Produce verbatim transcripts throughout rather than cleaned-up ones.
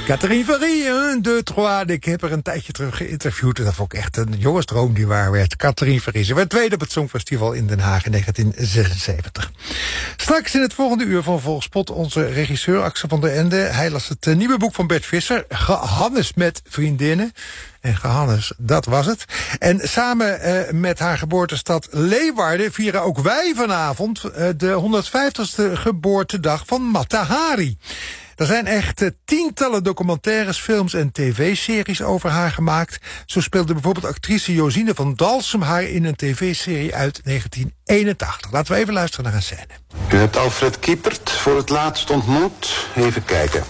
Catherine Ferry, un, deux, trois. Ik heb er een tijdje terug geïnterviewd. En dat vond ik echt een jongensdroom die waar werd. Catherine Ferry. Ze werd tweede op het Songfestival in Den Haag in negentien zesenzeventig. Straks in het volgende uur van Volkspot onze regisseur Axel van der Ende. Hij las het uh, nieuwe boek van Bert Visser. Gehannes met vriendinnen. En Gehannes, dat was het. En samen uh, met haar geboortestad Leeuwarden vieren ook wij vanavond uh, de honderdvijftigste geboortedag van Mata Hari. Er zijn echt uh, tientallen documentaires, films en tv-series over haar gemaakt. Zo speelde bijvoorbeeld actrice Josine van Dalsem haar in een tv-serie uit negentien eenentachtig. Laten we even luisteren naar een scène. U hebt Alfred Kiepert voor het laatst ontmoet. Even kijken.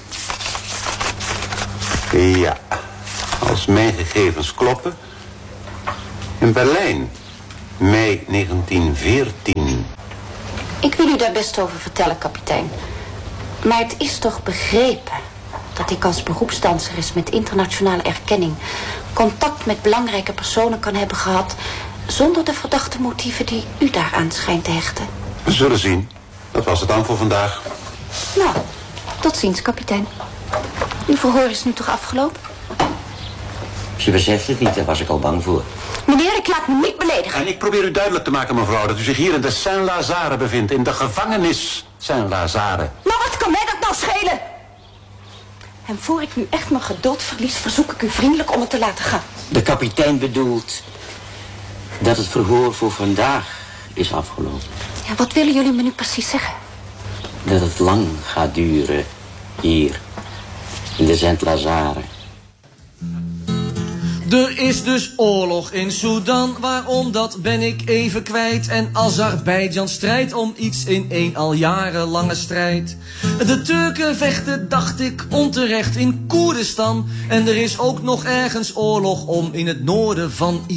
Ja, als mijn gegevens kloppen. In Berlijn, mei negentien veertien. Ik wil u daar best over vertellen, kapitein. Maar het is toch begrepen dat ik als beroepsdanseres met internationale erkenning contact met belangrijke personen kan hebben gehad zonder de verdachte motieven die u daaraan schijnt te hechten. We zullen zien. Dat was het dan voor vandaag. Nou, tot ziens, kapitein. Uw verhoor is nu toch afgelopen? Ze beseft het niet, daar was ik al bang voor. Meneer, ik laat me niet beledigen. En ik probeer u duidelijk te maken, mevrouw, dat u zich hier in de Saint-Lazare bevindt. In de gevangenis Saint-Lazare. Maar wat kan mij dat nou schelen? En voor ik nu echt mijn geduld verlies, verzoek ik u vriendelijk om het te laten gaan. De kapitein bedoelt dat het verhoor voor vandaag is afgelopen. Ja, wat willen jullie me nu precies zeggen? Dat het lang gaat duren hier in de Saint-Lazare. Er is dus oorlog in Sudan, waarom dat ben ik even kwijt. En Azerbeidzjan strijdt om iets in een al jarenlange strijd. De Turken vechten, dacht ik, onterecht in Koerdistan. En er is ook nog ergens oorlog om in het noorden van